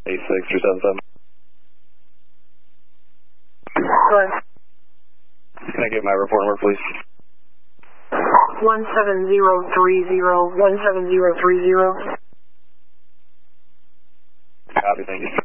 86377. Go ahead. Can I get my report number, please? 17030. Copy, thank you.